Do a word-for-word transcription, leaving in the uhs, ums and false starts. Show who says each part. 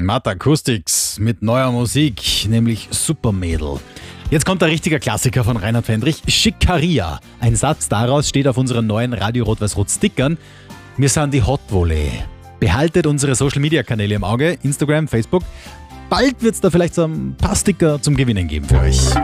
Speaker 1: Matt Acoustics mit neuer Musik, nämlich Supermädel. Jetzt kommt der richtige Klassiker von Reinhard Fendrich, Schickeria. Ein Satz daraus steht auf unseren neuen Radio Rot-Weiß-Rot Stickern. Wir sind die Hot Volley. Behaltet unsere Social Media Kanäle im Auge, Instagram, Facebook. Bald wird es da vielleicht so ein paar Sticker zum Gewinnen geben für euch.